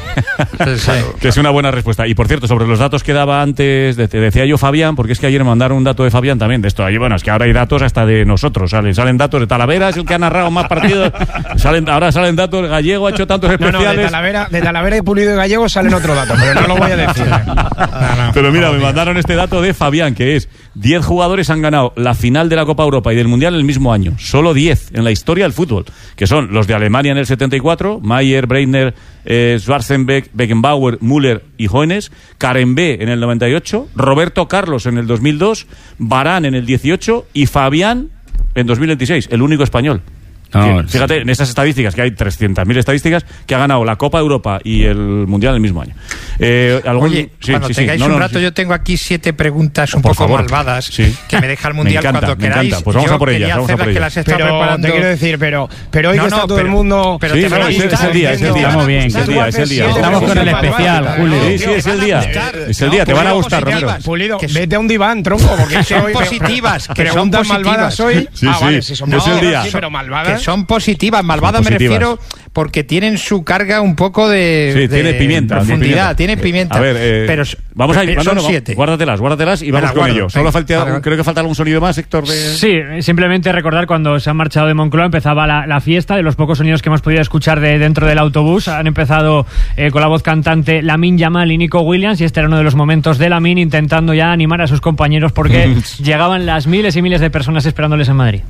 Que es una buena respuesta. Y por cierto, sobre los datos que daba antes, de- te decía yo Fabián, porque es que ayer me mandaron un dato de Fabián también, de esto. Ahí, bueno, es que ahora hay datos hasta de nosotros, salen, salen datos de Talavera, es el que ha narrado más partidos. Salen, ahora salen datos, Gallego ha hecho tantos No, no, de especiales. Talavera, de Talavera y Pulido y Gallego salen otro dato, pero no lo voy a decir. Pero mira, me mandaron este dato de Fabián, que es diez jugadores han ganado la final de la Copa Europa y del Mundial el mismo año. Solo diez en la historia del fútbol, que son los de Alemania en el setenta y cuatro, Mayer, Breitner, eh, Schwarzenbeck, Beckenbauer, Müller y Hoeneß, Karembé en el noventa y ocho, Roberto Carlos en el dos mil dos, Varane en el dieciocho y Fabián en dos mil veintiséis, el único español. No, Que, fíjate, en esas estadísticas, que hay trescientas mil estadísticas, que ha ganado la Copa Europa y el Mundial el mismo año. Eh, ¿algún- Oye, sí, cuando sí, sí. tengáis No, un no, rato, sí. yo tengo aquí siete preguntas un Por poco favor. malvadas Sí. que me deja el Me Mundial encanta, cuando me queráis. encanta. Pues vamos Yo a por ellas, quería vamos a hacer por las que ellas. las está Pero preparando. te quiero decir, pero, pero hoy No, que está no, todo pero- el mundo. pero Sí, te no, van a es, el- es gustar, el día, es el día. Estamos bien. Es el día, es el día. Estamos con el especial, Julio. Sí, sí, es el día. Es el día, te van a gustar, Romero. Pulido, Que vete a un diván, tronco, porque es que son hoy positivas, que son preguntas positivas. malvadas hoy. Sí, ah, sí, vale, si son es el malvadas, día. sí, pero que malvadas. son positivas. Malvadas me Positivas. refiero porque tienen su carga un poco de, Sí, de tiene pimienta. profundidad, tiene tiene pimienta. A ver, eh, pero vamos a ir. son no, no, no, siete. Guárdatelas, guárdatelas y Me vamos las con guardo, ello. Solo venga. falta, Vale, vale. creo que falta algún sonido más, Héctor. De... Sí, simplemente recordar cuando se han marchado de Moncloa empezaba la, la fiesta, de los pocos sonidos que hemos podido escuchar de dentro del autobús. Han empezado eh, con la voz cantante Lamine Yamal y Nico Williams, y este era uno de los momentos de Lamine intentando ya animar a sus compañeros porque llegaban las miles y miles de personas esperándoles en Madrid.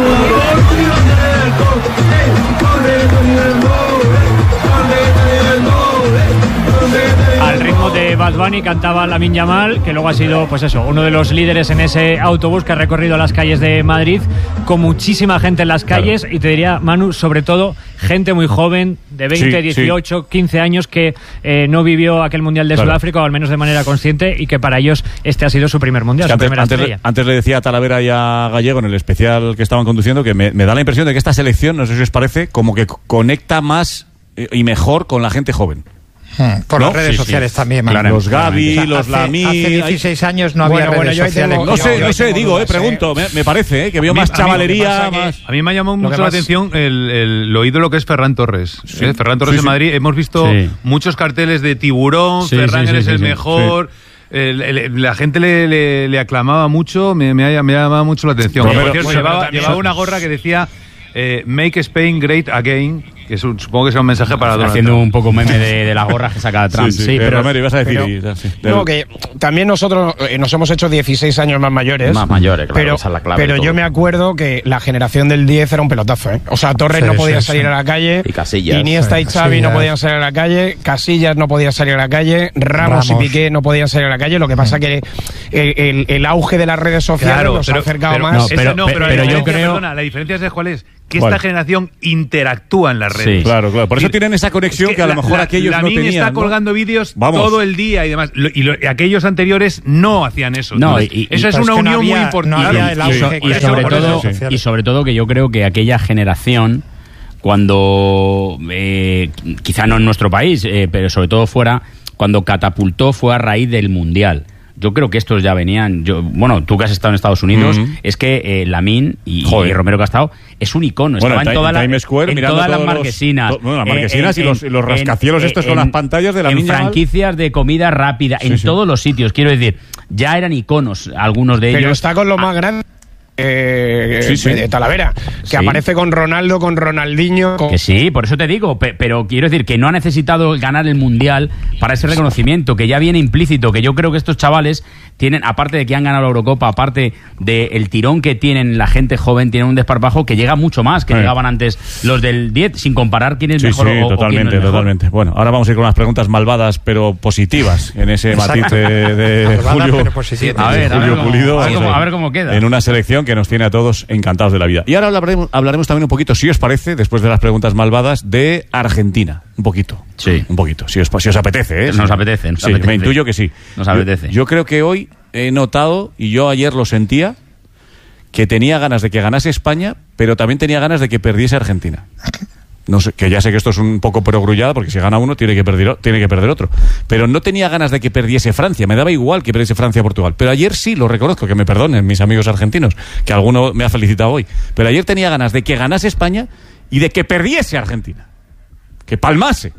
Al ritmo de Bad Bunny cantaba Lamine Yamal, que luego ha sido, pues eso, uno de los líderes en ese autobús que ha recorrido las calles de Madrid, con muchísima gente en las calles, y te diría, Manu, sobre todo gente muy joven, de veinte, Sí, dieciocho, quince años, que eh, no vivió aquel Mundial de Claro. Sudáfrica, o al menos de manera consciente, y que para ellos este ha sido su primer Mundial, Que su antes, primera antes, estrella. antes le decía a Talavera y a Gallego en el especial que estaban conduciendo que me, me da la impresión de que esta selección, no sé si os parece, como que conecta más eh, y mejor con la gente joven. Hmm, por ¿No? las redes Sí, sí. sociales también, Manu. Los Gavi, O sea, los hace- Lamine. Hace dieciséis años no había Bueno, bueno, redes yo ahí sociales. tengo- No sé, yo no sé, tengo digo, eh, dudas, pregunto, me, me parece, eh, que veo A mí- más a mí- chavalería, lo que pasa más... A mí me ha llamado Lo mucho que la más- atención el, el, lo ídolo que es Ferran Torres. ¿eh? Ferran Torres Sí, en sí. Madrid. Hemos visto Sí. muchos carteles de tiburón, Sí, Ferran sí, sí, eres sí, el sí. mejor. El- el- la gente le, le- le aclamaba mucho, me, me, ha, me ha llamado mucho la atención. Romero, Por cierto, bueno, pero llevaba, también- llevaba una gorra que decía eh, Make Spain Great Again, que es un, supongo que sea un mensaje para Donald haciendo Trump. un poco meme de, de las gorras que saca Trump. Sí, sí, sí, pero, pero Romero, ibas a decir... pero- y- sí, No, que también nosotros eh, nos hemos hecho dieciséis años más mayores. Más mayores, claro, pero, esa es la clave pero de todo. yo me acuerdo que la generación del diez era un pelotazo, ¿eh? O sea, Torres Sí, no podía sí, salir sí. a la calle. Y Casillas. Iniesta Sí, y Xavi no Casillas. podían salir a la calle. Casillas no podía salir a la calle. Ramos, Ramos. y Piqué no podían salir a la calle. Lo que pasa que el, el- el auge de las redes sociales Claro, nos pero, ha acercado pero- más. no, pero, no, pero, pero la yo diferencia, creo- perdona, la diferencia es cuál es que ¿Cuál? esta generación interactúa en las redes. Sí. Claro, claro. Por eso tienen esa conexión Es que, a lo la- mejor la- aquellos no Lamine tenían. está ¿no? colgando vídeos Vamos. todo el día y demás. Lo- y, lo- y aquellos anteriores no hacían eso. No, Entonces, y- y- eso es pero es una que no unión había- muy importante. no había el Sí. auge Sí. que y hay sobre ahora en todo redes sociales. y sobre todo que yo creo que aquella generación cuando eh, quizá no en nuestro país eh, pero sobre todo fuera, cuando catapultó fue a raíz del mundial. Yo creo que estos ya venían. Yo, bueno, tú que has estado en Estados Unidos, Ujú. es que eh, Lamine y, Joder. y Romero Castao es un icono. Bueno, Estaba en en, Ti- toda en la- Times Square, en mirando todas las todos los- marquesinas. to- bueno, las Eh, marquesinas y los- los rascacielos estos con las pantallas de Lamine En Yamal. franquicias de comida rápida, Sí, en sí. todos los sitios. Quiero decir, ya eran iconos algunos de Pero ellos. está con lo más grande. Eh, Sí, sí. de Talavera, que Sí. aparece con Ronaldo, con Ronaldinho, con- Que sí, por eso te digo, pe- pero quiero decir que no ha necesitado ganar el Mundial para ese reconocimiento, que ya viene implícito, que yo creo que estos chavales tienen, aparte de que han ganado la Eurocopa, aparte del tirón que tienen la gente joven, tienen un desparpajo que llega mucho más que Sí. llegaban antes los del diez, sin comparar quién es Sí, mejor sí, o, o quién no totalmente, es mejor. totalmente. Bueno, ahora vamos a ir con unas preguntas malvadas, pero positivas, en ese Exacto. matiz de, de Malvadas, Julio, pero positivas. de A ver, a Julio ver cómo- Pulido, a ver cómo- o sea, a ver cómo queda. en una selección que nos tiene a todos encantados de la vida. Y ahora hablaremos, hablaremos también un poquito, si os parece, después de las preguntas malvadas, de Argentina. Un poquito. Sí. Un poquito, si os, si os apetece. ¿eh? Nos Sí. apetece, nos Sí, apetece. me intuyo que sí. Nos Yo- apetece. Yo, creo que hoy he notado, y yo ayer lo sentía, que tenía ganas de que ganase España, pero también tenía ganas de que perdiese Argentina. No sé, que ya sé que esto es un poco perogrullada, porque si gana uno tiene que perder, o- tiene que perder otro. Pero no tenía ganas de que perdiese Francia, me daba igual que perdiese Francia o Portugal. Pero ayer sí, lo reconozco, que me perdonen mis amigos argentinos, que alguno me ha felicitado hoy. Pero ayer tenía ganas de que ganase España y de que perdiese Argentina. Que palmase.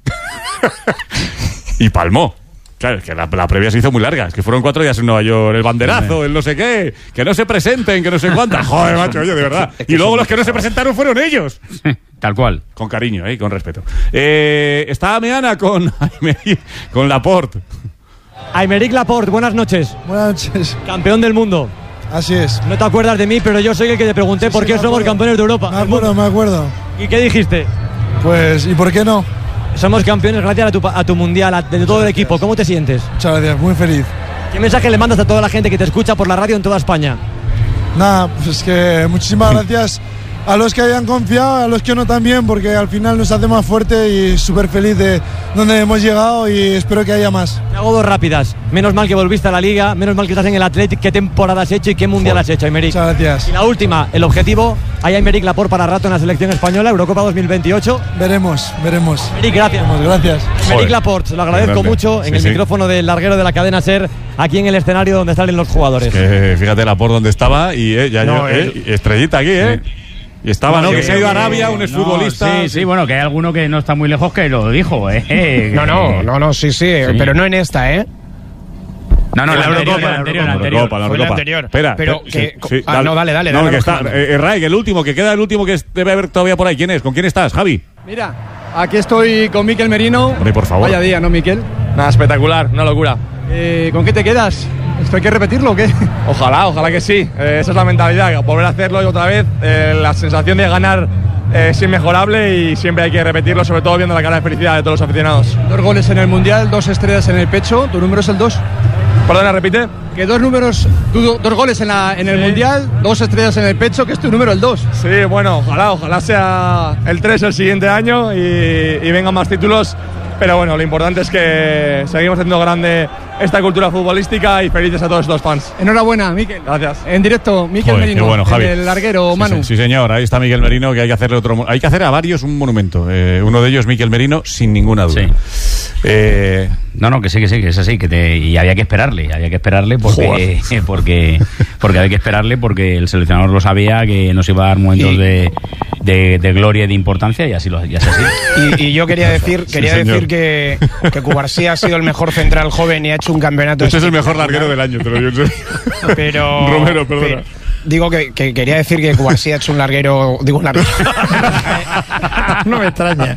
Y palmó. Claro, es que la, la previa se hizo muy larga. Es que fueron cuatro días en Nueva York. El banderazo, el no sé qué. Que no se presenten, que no sé cuántas. Joder, macho, oye, de verdad. Y luego los que no se presentaron fueron ellos. Tal cual. Con cariño, ¿eh? Con respeto. Eh, está Meana con, con Laporte. Aymeric Laporte, buenas noches. Buenas noches. Campeón del mundo. Así es. No te acuerdas de mí, pero yo soy el que te pregunté Sí, por sí, qué me somos acuerdo. campeones de Europa. Me acuerdo, me acuerdo. ¿Y qué dijiste? Pues, ¿y por qué no? Somos campeones gracias a tu, pa- a tu mundial, a- de todo el equipo. ¿Cómo te sientes? Muchas gracias, muy feliz. ¿Qué mensaje le mandas a toda la gente que te escucha por la radio en toda España? Nada, pues que muchísimas gracias a los que hayan confiado, a los que no también, porque al final nos hace más fuerte y súper feliz de donde hemos llegado y espero que haya más. Te hago dos rápidas. Menos mal que volviste a la Liga, menos mal que estás en el Athletic. ¿Qué temporada has hecho y qué mundial has hecho, Aymeric? Muchas gracias. Y la última, el objetivo, ¿hay Aymeric Laporte para rato en la selección española, Eurocopa dos mil veintiocho? Veremos, veremos. Aymeric, gracias. Veremos, gracias. Aymeric Laporte, se lo agradezco Grande. mucho en Sí, el sí. micrófono del larguero de la cadena SER, aquí en el escenario donde salen los jugadores. Que fíjate Laporte donde estaba y eh, ya No, yo, eh, el- estrellita aquí, ¿eh? Y estaba, ¿no? Yo Que se ha creo ido a que- Arabia, un no, exfutbolista. Sí, sí, bueno, que hay alguno que no está muy lejos que lo dijo, ¿eh? Que- No, no, no, no, sí, sí, Sí. pero no en esta, ¿eh? No, no, En la la anterior, Eurocopa, la anterior, la La anterior. Eurocopa, la Fue la Eurocopa. anterior. Espera, Pero espera, que- ah, no, dale, dale, No, dale, que por está, favor. eh, Ray, que el último, que queda el último que es- debe haber todavía por ahí. ¿Quién es? ¿Con quién estás, Javi? Mira, aquí estoy con Miquel Merino. Hombre, por favor. Vaya día, ¿no, Miquel? Nada, espectacular, una locura. Eh, ¿Con qué te quedas? ¿Esto hay que repetirlo o qué? Ojalá, ojalá que sí. Eh, esa es la mentalidad, volver a hacerlo y otra vez. Eh, la sensación de ganar eh, es inmejorable y siempre hay que repetirlo, sobre todo viendo la cara de felicidad de todos los aficionados. Dos goles en el Mundial, dos estrellas en el pecho. ¿Tu número es el dos? Perdona, repite. Que dos números, tú- dos goles en, la- en el Sí. Mundial, dos estrellas en el pecho, que es tu número el dos. Sí, bueno, ojalá, ojalá sea el tres el siguiente año y, y vengan más títulos. Pero bueno, lo importante es que seguimos haciendo grande esta cultura futbolística y felices a todos los fans. Enhorabuena, Miquel. Gracias. En directo, Miquel Joder, Merino, qué bueno, Javi. en el larguero, Sí, Manu. Sí, sí, señor, ahí está Miguel Merino, que hay que hacerle otro. mo- Hay que hacer a varios un monumento. Eh, uno de ellos, Miguel Merino, sin ninguna duda. Eh, No, no, que sí, que sí, que es así, que te, y había que esperarle, había que esperarle porque, porque, porque había que esperarle porque el seleccionador lo sabía que nos iba a dar momentos Y- de, de, de gloria y de importancia y así lo y así. así. Y, y yo quería decir, Sí, quería señor. decir que, que Cubarsí ha sido el mejor central joven y ha hecho un campeonato. este es el mejor larguero del año, te lo digo en serio. Pero, Romero, perdona. digo que, que quería decir que Cubarsí ha hecho un larguero, digo un larguero. No me extraña.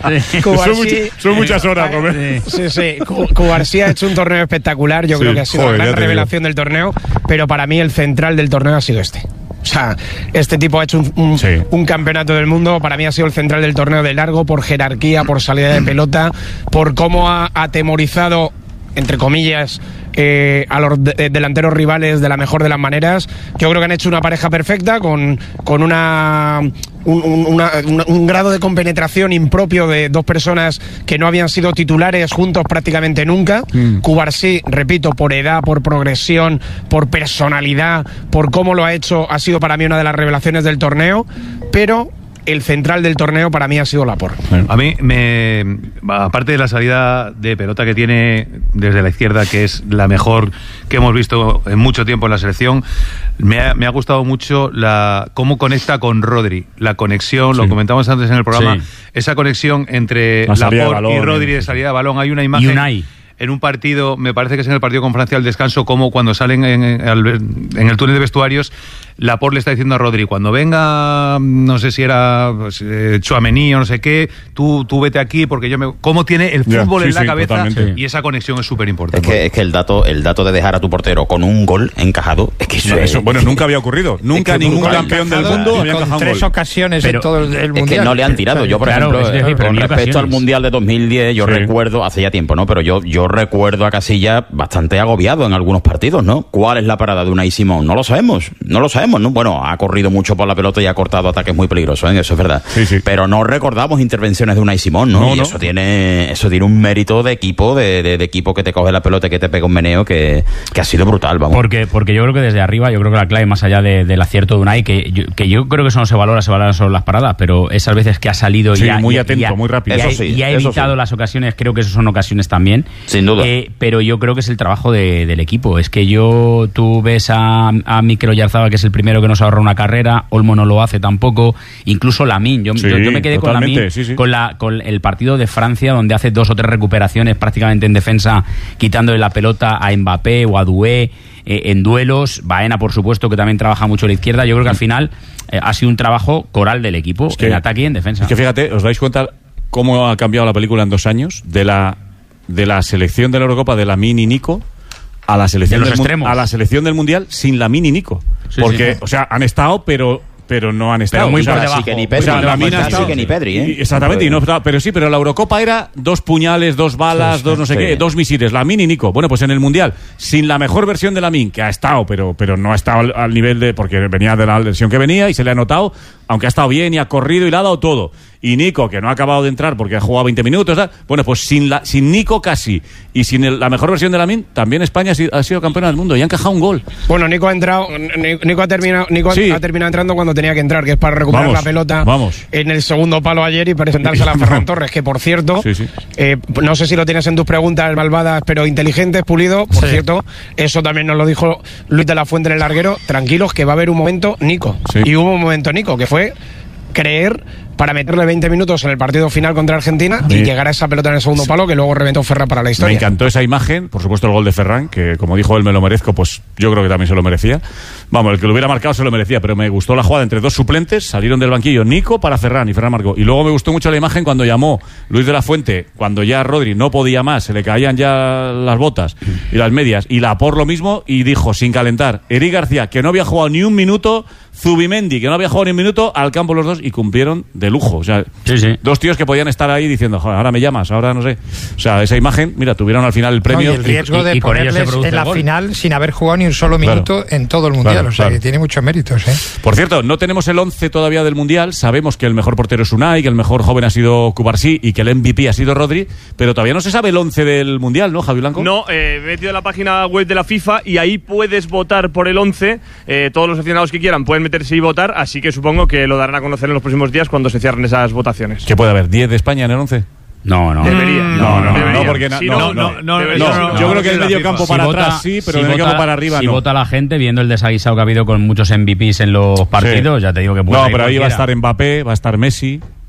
Son, mucho, son muchas horas, Robert. Sí, sí. Cubarsí ha hecho un torneo espectacular. Yo sí, creo que ha sido joder, la gran revelación del torneo. Pero para mí el central del torneo ha sido este. O sea, este tipo ha hecho un, un, sí. un campeonato del mundo. Para mí ha sido el central del torneo de largo, por jerarquía, por salida de pelota, por cómo ha atemorizado, entre comillas, eh, a los de, delanteros rivales de la mejor de las maneras. Yo creo que han hecho una pareja perfecta con, con una, un, un, una, un, un grado de compenetración impropio de dos personas que no habían sido titulares juntos prácticamente nunca. Mm. Cubarsí, repito, por edad, por progresión, por personalidad, por cómo lo ha hecho, ha sido para mí una de las revelaciones del torneo, pero el central del torneo para mí ha sido Laporte. A mí, me, aparte de la salida de pelota que tiene desde la izquierda, que es la mejor que hemos visto en mucho tiempo en la selección, me ha, me ha gustado mucho la cómo conecta con Rodri, la conexión, sí. Lo comentamos antes en el programa, sí. Esa conexión entre Laporte y Rodri de salida de balón. Hay una imagen... Unai. En un partido, me parece que es en el partido con Francia al descanso, como cuando salen en, en, en el túnel de vestuarios, Laporte le está diciendo a Rodri, cuando venga, no sé si era pues, eh, Tchouaméni o no sé qué, tú, tú vete aquí porque yo me... Cómo tiene el fútbol yeah, sí, en la sí, cabeza totalmente. Y esa conexión es súper importante. Es que, es que el dato el dato de dejar a tu portero con un gol encajado, es que eso, eso es... Bueno, nunca había ocurrido. Nunca es que ningún campeón del mundo había encajado un gol. Tres ocasiones pero en todo el, el Mundial. Es que no le han tirado. Yo, por claro, ejemplo, decir, con respecto ocasiones. Al Mundial de dos mil diez, yo sí. recuerdo, hace ya tiempo, ¿no? Pero yo, yo recuerdo a Casilla bastante agobiado en algunos partidos, ¿no? ¿Cuál es la parada de Unai Simón? No lo sabemos. No lo sabemos, ¿no? Bueno, ha corrido mucho por la pelota y ha cortado ataques muy peligrosos, ¿eh? Eso es verdad. Sí, sí. Pero no recordamos intervenciones de Unai Simón, ¿no? no y no. eso tiene eso tiene un mérito de equipo, de, de, de equipo que te coge la pelota y que te pega un meneo que, que ha sido brutal, vamos. Porque, porque yo creo que desde arriba, yo creo que la clave, más allá de, del acierto de Unai, que yo, que yo creo que eso no se valora, se valoran solo las paradas, pero esas veces que ha salido sí, y ha, muy y, atento, y ha, muy rápido. Y ha, eso sí, y ha eso evitado sí. las ocasiones, creo que eso son ocasiones también. Sin duda. Eh, pero yo creo que es el trabajo de, del equipo. Es que yo, tú ves a, a Mikel Oyarzabal, que es el primero que nos ahorra una carrera, Olmo no lo hace tampoco, incluso Lamine. Yo, sí, yo, yo me quedé con Lamine, sí, sí. con, la, con el partido de Francia, donde hace dos o tres recuperaciones prácticamente en defensa, quitándole la pelota a Mbappé o a Doué, eh, en duelos. Baena, por supuesto, que también trabaja mucho a la izquierda. Yo creo que al final eh, ha sido un trabajo coral del equipo, es que, en ataque y en defensa. Es que fíjate, ¿os dais cuenta cómo ha cambiado la película en dos años? De la, de la selección de la Eurocopa de Lamine y Nico a la selección, del, extremos. a la selección del Mundial sin Lamine y Nico. Sí, porque, sí. o sea, han estado, pero... pero no han estado. Pero muy o sea, por debajo. Sí que ni Pedri, o sea, la mina sí que ni Pedri, ¿eh? Exactamente, y no, pero sí, pero la Eurocopa era dos puñales, dos balas, sí, sí, dos no sé sí. qué, dos misiles, Lamine y Nico. Bueno, pues en el Mundial, sin la mejor versión de Lamine, que ha estado, pero, pero no ha estado al, al nivel de, porque venía de la versión que venía y se le ha notado, aunque ha estado bien y ha corrido y le ha dado todo. Y Nico, que no ha acabado de entrar porque ha jugado veinte minutos, ¿sabes? Bueno, pues sin la, sin Nico casi y sin el, la mejor versión de Lamine, también España ha sido, ha sido campeona del mundo y ha encajado un gol. Bueno, Nico ha entrado, Nico ha terminado, Nico sí. ha terminado entrando cuando tenía que entrar, que es para recuperar vamos, la pelota vamos. en el segundo palo ayer y presentársela a Ferran Torres, que por cierto, sí, sí. Eh, no sé si lo tienes en tus preguntas malvadas, pero inteligentes, Pulido, por sí. cierto, eso también nos lo dijo Luis de la Fuente en el larguero, tranquilos que va a haber un momento Nico. Sí. Y hubo un momento Nico, que fue creer para meterle veinte minutos en el partido final contra Argentina sí. y llegar a esa pelota en el segundo palo que luego reventó Ferran para la historia. Me encantó esa imagen, por supuesto el gol de Ferran, que como dijo él me lo merezco, pues yo creo que también se lo merecía. Vamos, el que lo hubiera marcado se lo merecía, pero me gustó la jugada entre dos suplentes, salieron del banquillo Nico para Ferran y Ferran marcó. Y luego me gustó mucho la imagen cuando llamó Luis de la Fuente, cuando ya Rodri no podía más, se le caían ya las botas y las medias, y la por lo mismo, y dijo sin calentar, Eric García, que no había jugado ni un minuto, Zubimendi, que no había jugado ni un minuto, al campo los dos, y cumplieron de lujo. O sea, sí, sí. dos tíos que podían estar ahí diciendo, joder, ahora me llamas, ahora no sé. O sea, esa imagen, mira, tuvieron al final el premio. No, y el riesgo y, de y ponerles en la gol. Final sin haber jugado ni un solo minuto claro. en todo el Mundial. Claro, o sea, claro. que tiene muchos méritos, ¿eh? Por cierto, no tenemos el once todavía del Mundial. Sabemos que el mejor portero es Unai, que el mejor joven ha sido Cubarsí y que el M V P ha sido Rodri, pero todavía no se sabe el once del Mundial, ¿no, Javi Blanco? No, eh, he metido en la página web de la FIFA y ahí puedes votar por el once. Eh, todos los aficionados que quieran pueden meterse y votar, así que supongo que lo darán a conocer en los próximos días cuando se cierren esas votaciones. ¿Qué puede haber? ¿diez de España en el once? No, no. Debería. No, no, debería. no, porque na, sí, no, no, no, no, debería. no, no, no. Yo creo que el medio campo para si atrás vota, sí, pero si el medio campo para arriba si no. Si vota la gente, viendo el desaguisado que ha habido con muchos M V Ps en los partidos, sí. ya te digo que puede. No, pero ahí cualquiera. Va a estar Mbappé, va a estar Messi,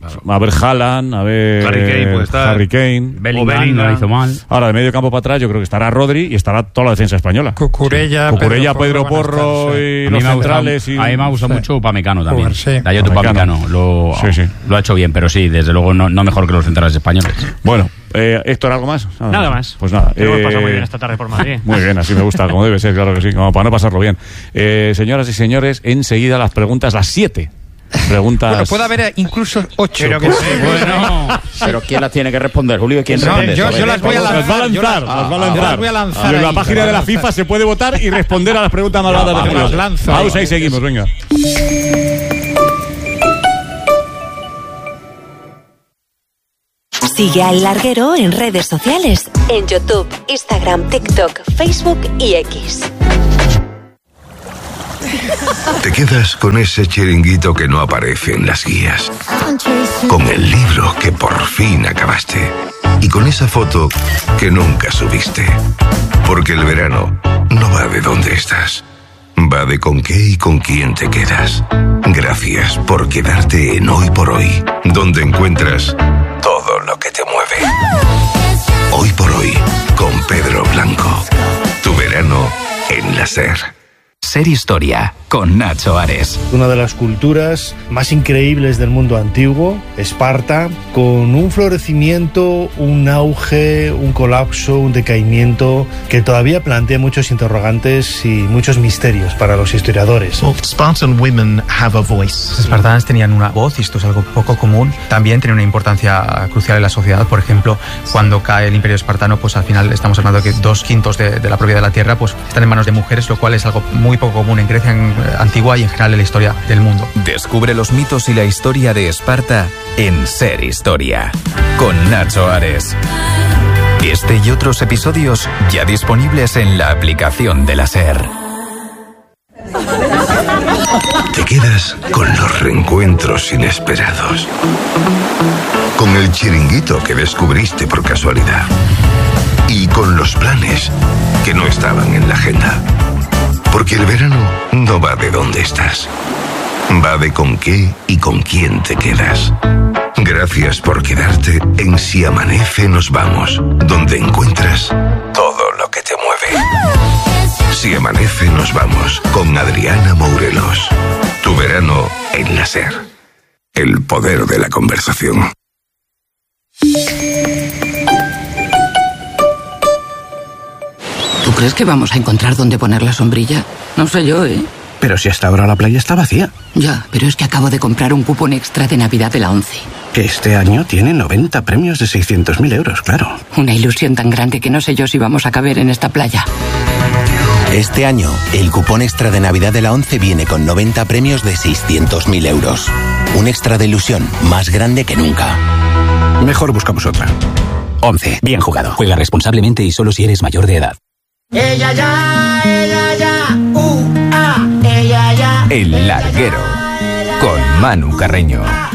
A ver Haaland, a ver Harry Kane puede estar. Harry Kane. Bellingham no lo hizo mal. Ahora, de medio campo para atrás, yo creo que estará Rodri y estará toda la defensa española. Cucurella, sí. Cucurella, Pedro Pedro Porro, Porro y A los mí me ha centrales. gustado, Y... A mí me ha gustado sí. mucho Upamecano también. Jugar, sí. Dayot Upamecano. Upamecano lo, Sí, sí. lo ha hecho bien, pero sí, desde luego no, no mejor que los centrales españoles. Bueno, eh, Héctor, ¿algo más? Nada, Nada más. Pues nada. Hemos eh, pasado muy bien esta tarde por Madrid. Muy bien, así me gusta, como debe ser, claro que sí, como para no pasarlo bien. Eh, señoras y señores, enseguida las preguntas, las siete. Preguntas. Bueno, puede haber incluso ocho. Pero, que bueno. Pero ¿quién las tiene que responder, Julio? ¿Quién No, responde? yo, yo las voy a lanzar. Las va a lanzar, yo las, las va a yo lanzar. las voy a lanzar Y en la ahí, página de la las FIFA se puede votar y responder a las preguntas más raras de Julio. las lanzo Pausa ahí. y seguimos, venga. Sigue a El Larguero en redes sociales, en YouTube, Instagram, TikTok, Facebook y X. Te quedas con ese chiringuito que no aparece en las guías, con el libro que por fin acabaste y con esa foto que nunca subiste. Porque el verano no va de dónde estás, va de con qué y con quién te quedas. Gracias por quedarte en Hoy por Hoy, donde encuentras todo lo que te mueve. Hoy por Hoy, con Pedro Blanco. Tu verano en la SER. Ser Historia, con Nacho Ares. Una de las culturas más increíbles del mundo antiguo, Esparta, con un florecimiento, un auge, un colapso, un decaimiento que todavía plantea muchos interrogantes y muchos misterios para los historiadores. Well, Spartan women have a voice. Los espartanas tenían una voz y esto es algo poco común. También tiene una importancia crucial en la sociedad. Por ejemplo, cuando cae el Imperio Espartano, pues al final estamos hablando de que dos quintos de, de la propiedad de la tierra pues están en manos de mujeres, lo cual es algo muy poco común en Grecia en, antigua y en general en la historia del mundo. Descubre los mitos y la historia de Esparta en Ser Historia, con Nacho Ares. Este y otros episodios ya disponibles en la aplicación de la SER. Te quedas con los reencuentros inesperados, con el chiringuito que descubriste por casualidad y con los planes que no estaban en la agenda. Porque el verano no va de dónde estás, va de con qué y con quién te quedas. Gracias por quedarte en Si Amanece Nos Vamos, donde encuentras todo lo que te mueve. Si Amanece Nos Vamos, con Adriana Mourelos. Tu verano en la SER. El poder de la conversación. ¿Tú crees que vamos a encontrar dónde poner la sombrilla? No sé yo, ¿eh? Pero si hasta ahora la playa está vacía. Ya, pero es que acabo de comprar un cupón extra de Navidad de la ONCE. Que este año tiene noventa premios de seiscientos mil euros, claro. Una ilusión tan grande que no sé yo si vamos a caber en esta playa. Este año, el cupón extra de Navidad de la ONCE viene con noventa premios de seiscientos mil euros. Un extra de ilusión más grande que nunca. Mejor buscamos otra. ONCE. Bien jugado. Juega responsablemente y solo si eres mayor de edad. Ella ya, ella ya, uh, ah, ella ya. El Larguero, con Manu Carreño.